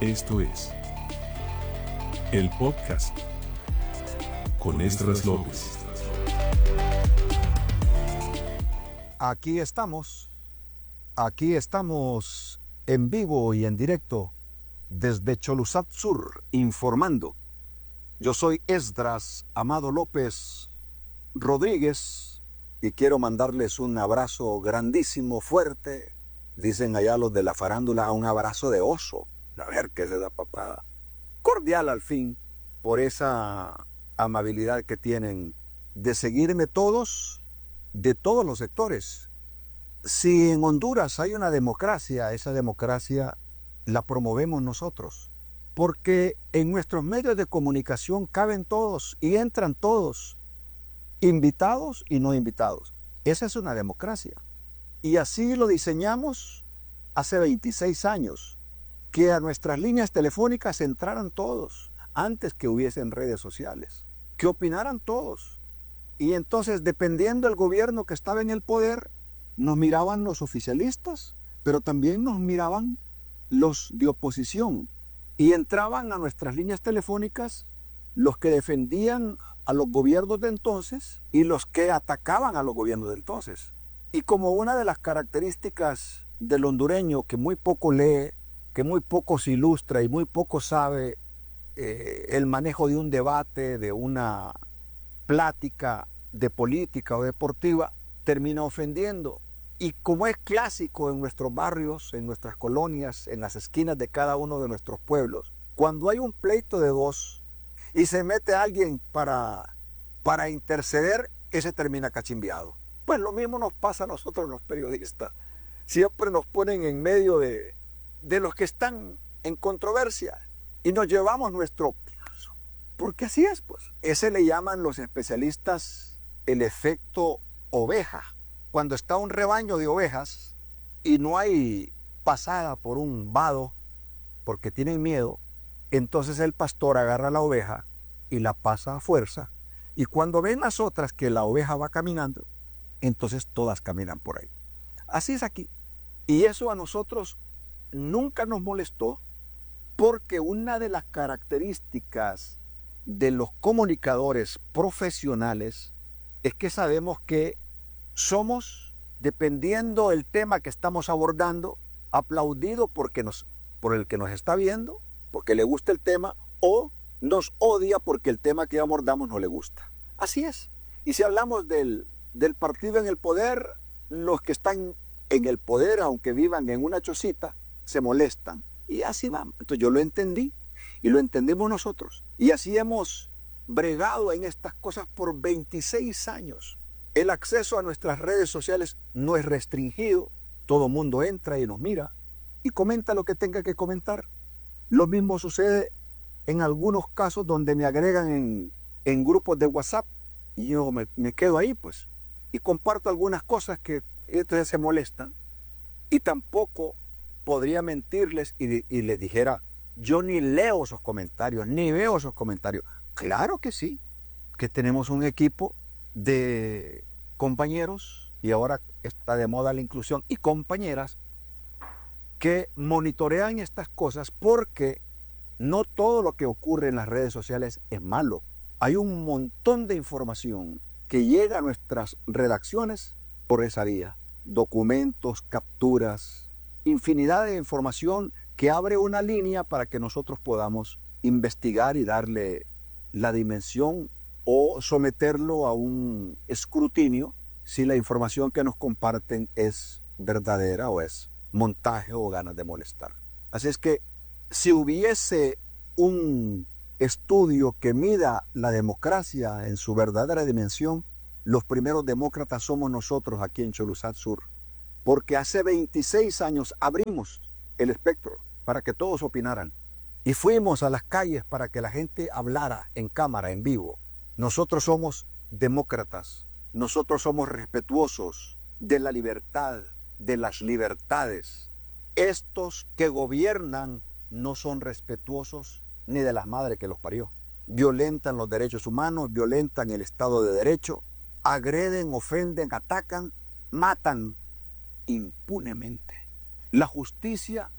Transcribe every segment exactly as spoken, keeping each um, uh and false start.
Esto es el podcast con Esdras López. Aquí estamos, aquí estamos en vivo y en directo desde Cholusat Sur, informando. Yo soy Esdras Amado López Rodríguez y quiero mandarles un abrazo grandísimo, fuerte. Dicen allá los de la farándula, un abrazo de oso. A ver qué se da papada. Cordial al fin, por esa amabilidad que tienen de seguirme todos, de todos los sectores. Si en Honduras hay una democracia, esa democracia la promovemos nosotros. Porque en nuestros medios de comunicación caben todos y entran todos, invitados y no invitados. Esa es una democracia. Y así lo diseñamos hace veintiséis años, que a nuestras líneas telefónicas entraran todos, antes que hubiesen redes sociales, que opinaran todos. Y entonces, dependiendo del gobierno que estaba en el poder, nos miraban los oficialistas, pero también nos miraban los de oposición. Y entraban a nuestras líneas telefónicas los que defendían a los gobiernos de entonces y los que atacaban a los gobiernos de entonces. Y como una de las características del hondureño, que muy poco lee, que muy poco se ilustra y muy poco sabe eh, el manejo de un debate, de una plática de política o deportiva, termina ofendiendo. Y como es clásico en nuestros barrios, en nuestras colonias, en las esquinas de cada uno de nuestros pueblos, cuando hay un pleito de dos y se mete alguien para, para interceder, ese termina cachimbiado. Pues lo mismo nos pasa a nosotros los periodistas. Siempre nos ponen en medio de, de los que están en controversia y nos llevamos nuestro... Porque así es, pues. Ese le llaman los especialistas el efecto oveja. Cuando está un rebaño de ovejas y no hay pasada por un vado porque tienen miedo, entonces el pastor agarra la oveja y la pasa a fuerza. Y cuando ven las otras que la oveja va caminando, entonces todas caminan por ahí. Así es aquí. Y eso a nosotros nunca nos molestó, porque una de las características de los comunicadores profesionales es que sabemos que somos, dependiendo del tema que estamos abordando, aplaudidos porque nos, por el que nos está viendo, porque le gusta el tema, o nos odia porque el tema que abordamos no le gusta. Así es. Y si hablamos del, del partido en el poder, los que están en el poder, aunque vivan en una chocita, se molestan. Y así vamos. Entonces yo lo entendí y lo entendimos nosotros. Y así hemos bregado en estas cosas por veintiséis años. El acceso a nuestras redes sociales no es restringido. Todo mundo entra y nos mira y comenta lo que tenga que comentar. Lo mismo sucede en algunos casos donde me agregan en, en grupos de WhatsApp y yo me, me quedo ahí, pues, y comparto algunas cosas que entonces se molestan. Y tampoco podría mentirles y, y les dijera, yo ni leo esos comentarios, ni veo esos comentarios. Claro que sí, que tenemos un equipo de compañeros, y ahora está de moda la inclusión, y compañeras que monitorean estas cosas, porque no todo lo que ocurre en las redes sociales es malo. Hay un montón de información que llega a nuestras redacciones por esa vía. Documentos, capturas, infinidad de información que abre una línea para que nosotros podamos investigar y darle la dimensión o someterlo a un escrutinio si la información que nos comparten es verdadera o es montaje o ganas de molestar. Así es que si hubiese un estudio que mida la democracia en su verdadera dimensión, los primeros demócratas somos nosotros aquí en Cholusat Sur, porque hace veintiséis años abrimos el espectro para que todos opinaran y fuimos a las calles para que la gente hablara en cámara, en vivo. Nosotros somos demócratas, nosotros somos respetuosos de la libertad, de las libertades. Estos que gobiernan no son respetuosos ni de la madre que los parió. Violentan los derechos humanos, violentan el Estado de Derecho, agreden, ofenden, atacan, matan impunemente. La justicia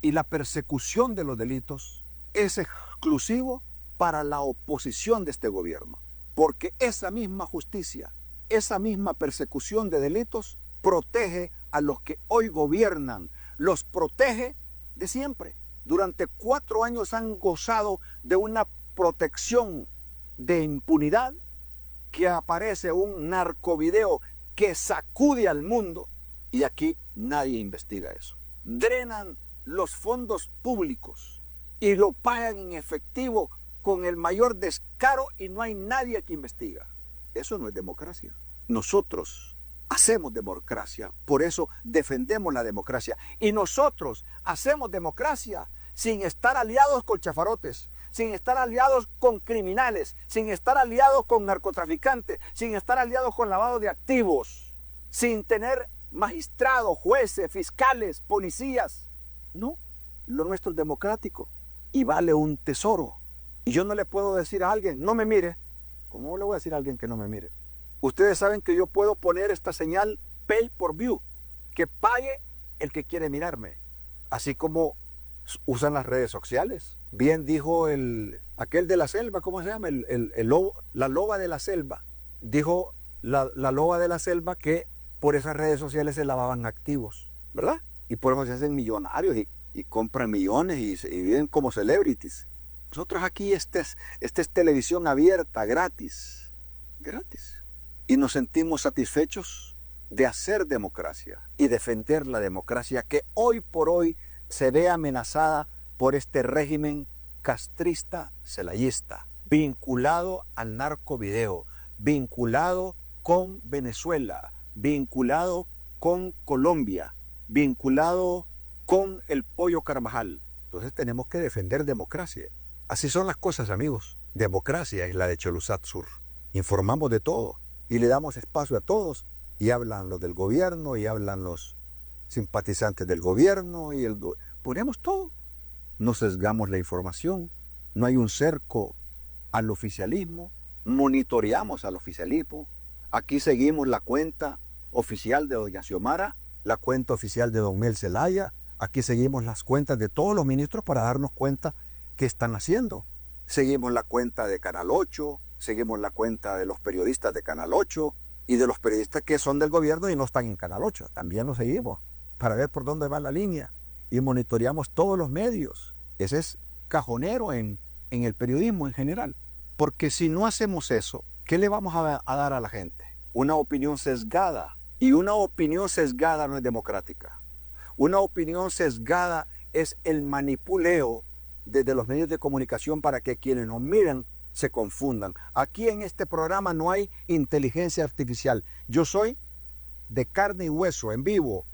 y la persecución de los delitos es exclusivo para la oposición de este gobierno, porque esa misma justicia, esa misma persecución de delitos protege a los que hoy gobiernan, los protege de siempre. Durante cuatro años han gozado de una protección de impunidad, que aparece un narcovideo que sacude al mundo y aquí nadie investiga eso. Drenan los fondos públicos y lo pagan en efectivo con el mayor descaro y no hay nadie que investiga. Eso no es democracia. Nosotros hacemos democracia, por eso defendemos la democracia. Y nosotros hacemos democracia sin estar aliados con chafarotes, sin estar aliados con criminales, sin estar aliados con narcotraficantes, sin estar aliados con lavado de activos, sin tener magistrados, jueces, fiscales, policías. No, lo nuestro es democrático y vale un tesoro. Y yo no le puedo decir a alguien, no me mire. ¿Cómo le voy a decir a alguien que no me mire? Ustedes saben que yo puedo poner esta señal Pay por View, que pague el que quiere mirarme. Así como usan las redes sociales. Bien dijo el, aquel de la selva, ¿cómo se llama? El, el, el lobo, la loba de la selva. Dijo la, la loba de la selva que por esas redes sociales se lavaban activos, ¿verdad? Y por eso se hacen millonarios y, y compran millones y, y viven como celebrities. Nosotros aquí, esta es, este es televisión abierta, gratis, gratis. Y nos sentimos satisfechos de hacer democracia y defender la democracia que hoy por hoy se ve amenazada por este régimen castrista celayista, vinculado al narcovideo, vinculado con Venezuela, vinculado con Colombia, vinculado con el Pollo Carvajal. Entonces tenemos que defender democracia. Así son las cosas, amigos. Democracia es la de Choluzat Sur. Informamos de todo y le damos espacio a todos y hablan los del gobierno y hablan los simpatizantes del gobierno y el ponemos todo. No sesgamos la información, no hay un cerco al oficialismo, monitoreamos al oficialismo. Aquí seguimos la cuenta oficial de doña Xiomara, la cuenta oficial de don Mel Zelaya. Aquí seguimos las cuentas de todos los ministros para darnos cuenta qué están haciendo. Seguimos la cuenta de Canal ocho, seguimos la cuenta de los periodistas de Canal ocho y de los periodistas que son del gobierno y no están en Canal ocho. También lo seguimos para ver por dónde va la línea y monitoreamos todos los medios. Ese es cajonero en, en el periodismo en general. Porque si no hacemos eso, ¿qué le vamos a, a dar a la gente? Una opinión sesgada. Y una opinión sesgada no es democrática. Una opinión sesgada es el manipuleo desde los medios de comunicación para que quienes nos miran se confundan. Aquí en este programa no hay inteligencia artificial. Yo soy de carne y hueso, en vivo.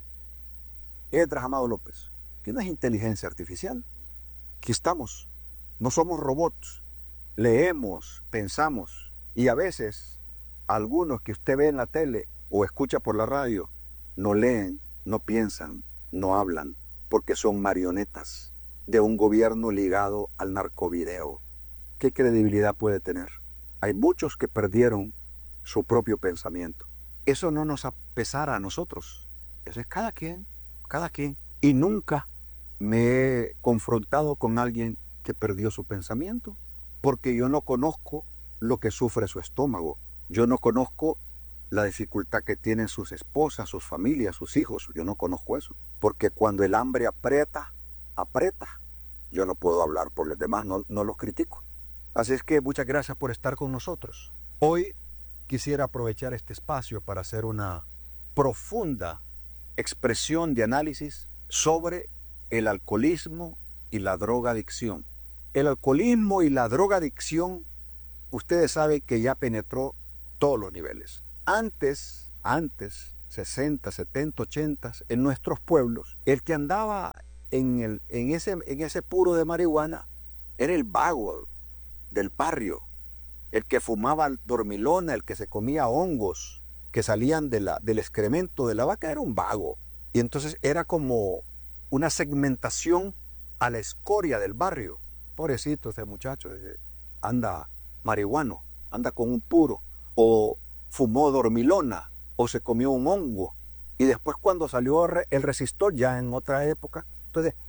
Edras Amado López. Que no es inteligencia artificial. Aquí estamos. No somos robots. Leemos, pensamos. Y a veces, algunos que usted ve en la tele o escucha por la radio, no leen, no piensan, no hablan, porque son marionetas de un gobierno ligado al narcovideo. ¿Qué credibilidad puede tener? Hay muchos que perdieron su propio pensamiento. Eso no nos apesara a nosotros. Eso es cada quien, cada quien. Y nunca me he confrontado con alguien que perdió su pensamiento, porque yo no conozco lo que sufre su estómago. Yo no conozco la dificultad que tienen sus esposas, sus familias, sus hijos. Yo no conozco eso. Porque cuando el hambre aprieta, aprieta. Yo no puedo hablar por los demás, no, no los critico. Así es que muchas gracias por estar con nosotros. Hoy quisiera aprovechar este espacio para hacer una profunda expresión de análisis sobre el alcoholismo y la drogadicción. El alcoholismo y la drogadicción, ustedes saben que ya penetró todos los niveles. Antes, antes, sesenta, setenta, ochenta, en nuestros pueblos, el que andaba en, el, en, ese, en ese puro de marihuana era el vago del barrio, el que fumaba dormilona, el que se comía hongos que salían de la, del excremento de la vaca, era un vago. Y entonces era como una segmentación a la escoria del barrio. Pobrecito ese muchacho, anda marihuano, anda con un puro, o fumó dormilona, o se comió un hongo. Y después cuando salió el resistor, ya en otra época, entonces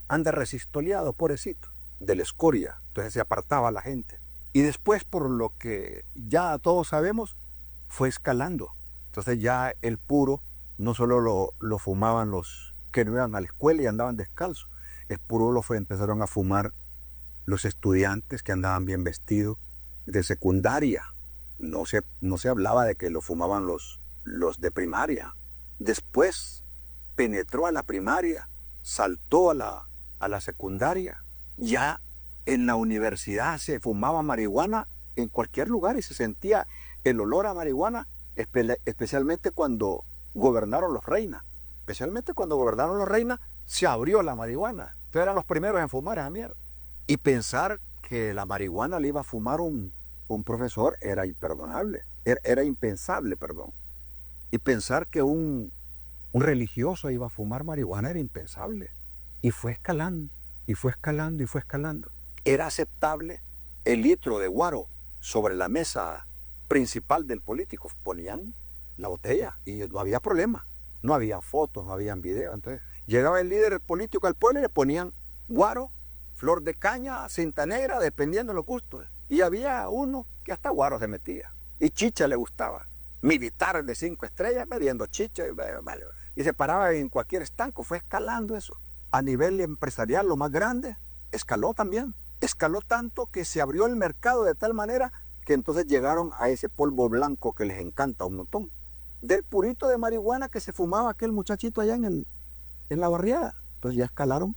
anda resistoleado, pobrecito, de la escoria. Entonces se apartaba la gente. Y después, por lo que ya todos sabemos, fue escalando. Entonces ya el puro no solo lo, lo fumaban los que no iban a la escuela y andaban descalzos. El puro lo fue, empezaron a fumar los estudiantes que andaban bien vestidos de secundaria. No se, no se hablaba de que lo fumaban los, los de primaria. Después penetró a la primaria, saltó a la, a la secundaria. Ya en la universidad se fumaba marihuana en cualquier lugar y se sentía el olor a marihuana, espe- especialmente cuando gobernaron los reinas. Especialmente cuando gobernaron los reinas, se abrió la marihuana. Entonces eran los primeros en fumar esa mierda. Y pensar que la marihuana le iba a fumar un, un profesor era imperdonable, era, era impensable, perdón. Y pensar que un, un religioso iba a fumar marihuana era impensable. Y fue escalando, y fue escalando, y fue escalando. Era aceptable el litro de guaro sobre la mesa principal del político. Ponían la botella y no había problema. No había fotos, no había videos. Entonces llegaba el líder político al pueblo y le ponían guaro, flor de caña, cinta negra, dependiendo de los gustos. Y había uno que hasta guaro se metía. Y chicha le gustaba. Militar de cinco estrellas bebiendo chicha. Y, y se paraba en cualquier estanco. Fue escalando eso. A nivel empresarial, lo más grande, escaló también. Escaló tanto que se abrió el mercado de tal manera que entonces llegaron a ese polvo blanco que les encanta un montón. Del purito de marihuana que se fumaba aquel muchachito allá en, el, en la barriada. Entonces ya escalaron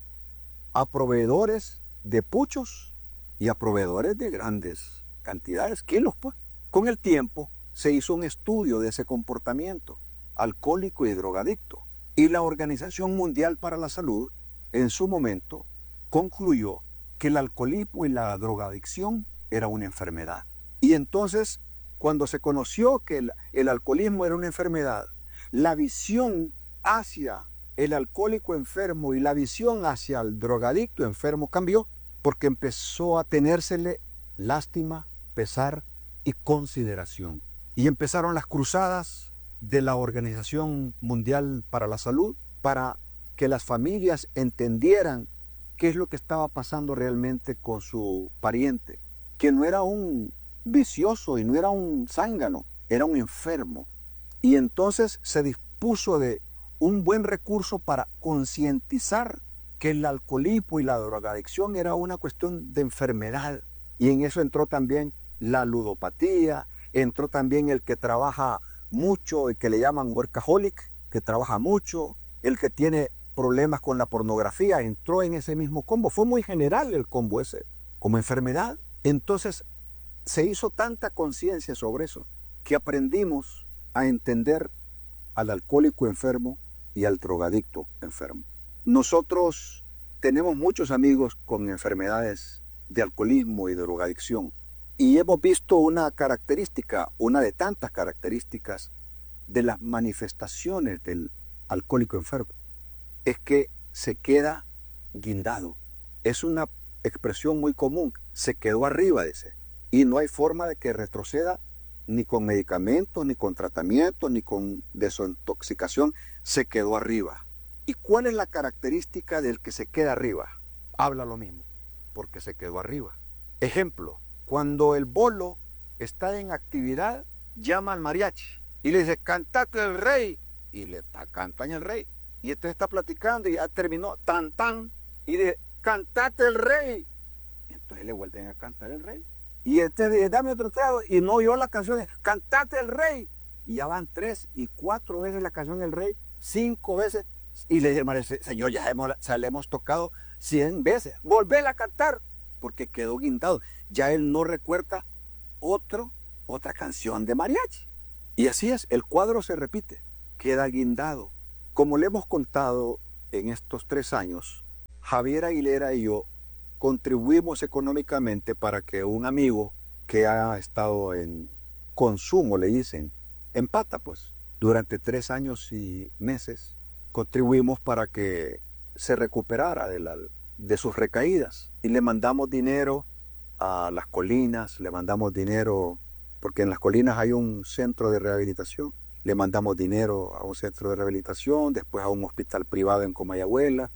a proveedores de puchos y a proveedores de grandes cantidades, kilos, pues. Con el tiempo se hizo un estudio de ese comportamiento alcohólico y drogadicto. Y la Organización Mundial para la Salud, en su momento, concluyó que el alcoholismo y la drogadicción era una enfermedad. Y entonces, cuando se conoció que el, el alcoholismo era una enfermedad, la visión hacia el alcohólico enfermo y la visión hacia el drogadicto enfermo cambió, porque empezó a tenérsele lástima, pesar y consideración. Y empezaron las cruzadas de la Organización Mundial para la Salud para que las familias entendieran qué es lo que estaba pasando realmente con su pariente, que no era un vicioso y no era un zángano, era un enfermo. Y entonces se dispuso de un buen recurso para concientizar que el alcoholismo y la drogadicción era una cuestión de enfermedad. Y en eso entró también la ludopatía, entró también el que trabaja mucho, el que le llaman workaholic, que trabaja mucho, el que tiene problemas con la pornografía, entró en ese mismo combo. Fue muy general el combo ese, como enfermedad. Entonces se hizo tanta conciencia sobre eso que aprendimos a entender al alcohólico enfermo y al drogadicto enfermo. Nosotros tenemos muchos amigos con enfermedades de alcoholismo y de drogadicción y hemos visto una característica, una de tantas características de las manifestaciones del alcohólico enfermo, es que se queda guindado. Es una expresión muy común, se quedó arriba de ese. Y no hay forma de que retroceda ni con medicamentos, ni con tratamiento, ni con desintoxicación, se quedó arriba. ¿Y cuál es la característica del que se queda arriba? Habla lo mismo, porque se quedó arriba. Ejemplo, cuando el bolo está en actividad, llama al mariachi y le dice, cantate el rey, y le está cantando el rey. Y este está platicando y ya terminó, tan tan, y dice, cantate el rey. Entonces le vuelven a cantar el rey. Y este dice, dame otro trago, y no oyó la canción, cantate el rey. Y ya van tres y cuatro veces la canción El Rey, cinco veces, y le dice, señor, ya hemos, ya le hemos tocado cien veces, volver a cantar, porque quedó guindado. Ya él no recuerda otro, otra canción de mariachi. Y así es, el cuadro se repite, queda guindado. Como le hemos contado en estos tres años, Javier Aguilera y yo contribuimos económicamente para que un amigo que ha estado en consumo, le dicen, en pata, pues, durante tres años y meses, contribuimos para que se recuperara de, la, de sus recaídas. Y le mandamos dinero a las colinas, le mandamos dinero, porque en las colinas hay un centro de rehabilitación, le mandamos dinero a un centro de rehabilitación, después a un hospital privado en Comayagüela,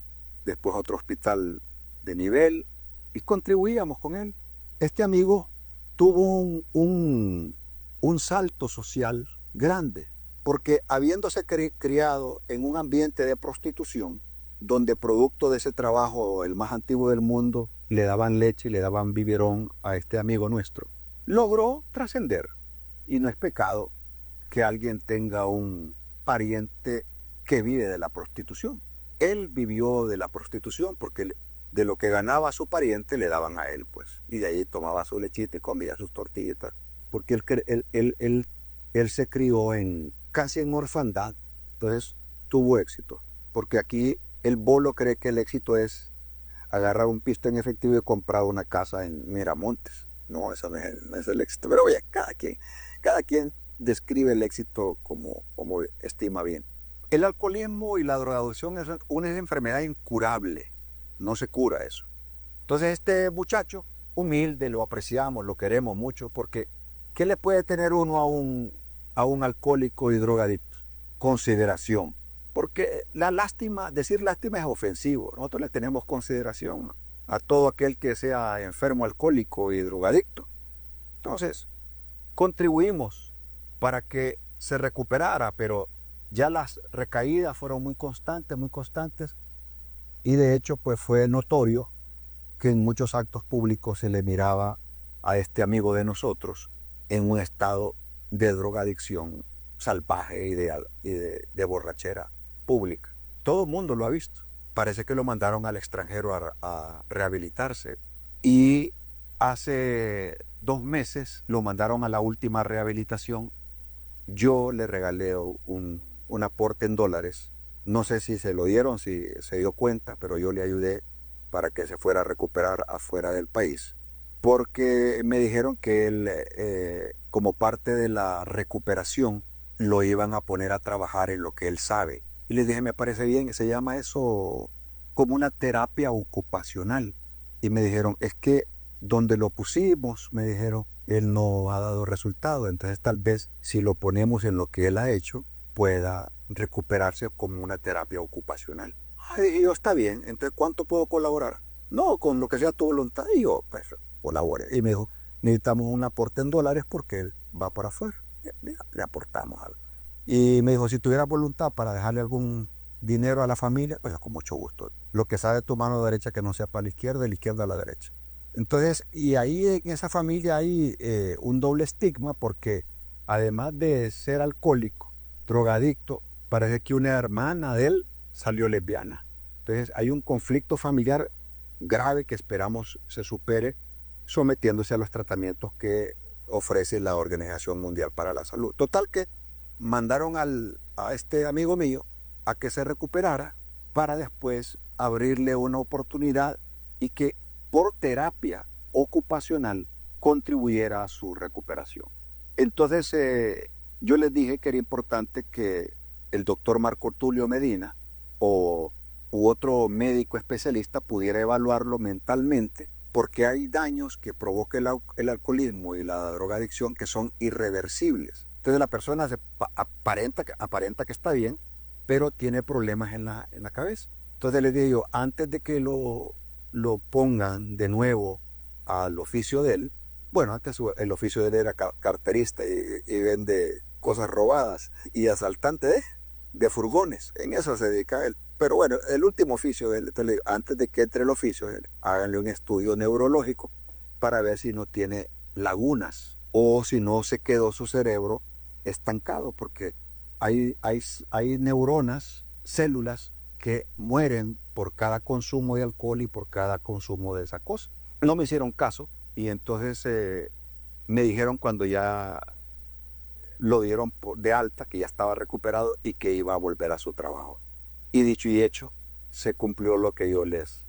después otro hospital de nivel, y contribuíamos con él. Este amigo tuvo un, un, un salto social grande, porque habiéndose cri criado en un ambiente de prostitución, donde producto de ese trabajo, el más antiguo del mundo, le daban leche y le daban biberón a este amigo nuestro, logró trascender. Y no es pecado que alguien tenga un pariente que vive de la prostitución. Él vivió de la prostitución porque de lo que ganaba su pariente le daban a él, pues. Y de ahí tomaba su lechita y comía sus tortillitas. Porque él, él, él, él, él se crió en, casi en orfandad. Entonces tuvo éxito. Porque aquí el bolo cree que el éxito es agarrar un pisto en efectivo y comprar una casa en Miramontes. No, eso no es, no es el éxito. Pero oye, cada quien, cada quien describe el éxito como, como estima bien. El alcoholismo y la drogadicción es una enfermedad incurable. No se cura eso. Entonces este muchacho, humilde, lo apreciamos, lo queremos mucho, porque ¿qué le puede tener uno a un, a un alcohólico y drogadicto? Consideración. Porque la lástima, decir lástima es ofensivo. Nosotros le tenemos consideración a todo aquel que sea enfermo, alcohólico y drogadicto. Entonces, contribuimos para que se recuperara, pero ya las recaídas fueron muy constantes, muy constantes, y de hecho pues fue notorio que en muchos actos públicos se le miraba a este amigo de nosotros en un estado de drogadicción salvaje y de, y de, de borrachera pública. Todo el mundo lo ha visto. Parece que lo mandaron al extranjero a, a rehabilitarse, y hace dos meses lo mandaron a la última rehabilitación. Yo le regalé un, un aporte en dólares. No sé si se lo dieron, si se dio cuenta, pero yo le ayudé para que se fuera a recuperar afuera del país. Porque me dijeron que él, eh, como parte de la recuperación, lo iban a poner a trabajar en lo que él sabe. Y les dije, me parece bien, se llama eso como una terapia ocupacional. Y me dijeron, es que donde lo pusimos, me dijeron, él no ha dado resultado. Entonces tal vez si lo ponemos en lo que él ha hecho, pueda recuperarse como una terapia ocupacional. Y yo, está bien, entonces ¿cuánto puedo colaborar? No, con lo que sea tu voluntad. Y yo, pues, colaboré. Y me dijo, necesitamos un aporte en dólares porque él va para afuera. Mira, le aportamos algo. Y me dijo, si tuviera voluntad para dejarle algún dinero a la familia, pues con mucho gusto. Lo que sabe tu mano derecha que no sea para la izquierda, y la izquierda a la derecha. Entonces, y ahí en esa familia hay eh, un doble estigma, porque además de ser alcohólico, drogadicto, parece que una hermana de él salió lesbiana. Entonces hay un conflicto familiar grave que esperamos se supere sometiéndose a los tratamientos que ofrece la Organización Mundial para la Salud. Total que mandaron al, a este amigo mío a que se recuperara para después abrirle una oportunidad y que por terapia ocupacional contribuyera a su recuperación. Entonces eh, yo les dije que era importante que el doctor Marco Tulio Medina o u otro médico especialista pudiera evaluarlo mentalmente, porque hay daños que provoca el, el alcoholismo y la drogadicción que son irreversibles. Entonces la persona se aparenta, aparenta que está bien, pero tiene problemas en la, en la cabeza. Entonces les dije yo, antes de que lo, lo pongan de nuevo al oficio de él, bueno, antes el oficio de él era carterista y, y vende cosas robadas y asaltante de, de furgones, en eso se dedica él. Pero bueno, el último oficio de él, entonces, antes de que entre el oficio, él, háganle un estudio neurológico para ver si no tiene lagunas o si no se quedó su cerebro estancado, porque hay, hay, hay neuronas, células que mueren por cada consumo de alcohol y por cada consumo de esa cosa. No me hicieron caso y entonces eh, me dijeron cuando ya lo dieron de alta, que ya estaba recuperado y que iba a volver a su trabajo. Y dicho y hecho, se cumplió lo que yo les